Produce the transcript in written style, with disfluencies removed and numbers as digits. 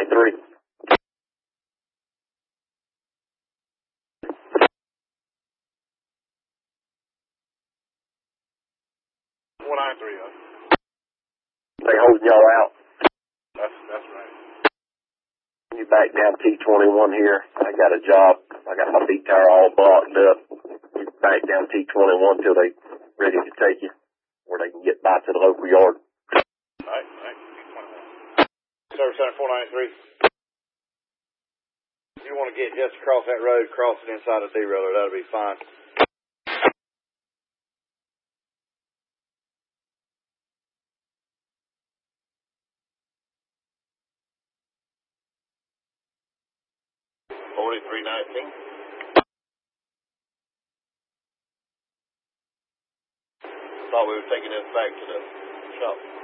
493. 493, They holding y'all out. That's right. You back down T21 here. I got a job. I got my feet tire all blocked up. You back down T21 till they ready to take you, where they can get by to the local yard. All right. Service Center 493. If you want to get just across that road, cross it inside a derailleur, that'll be fine. Thought we were taking this back to the shop.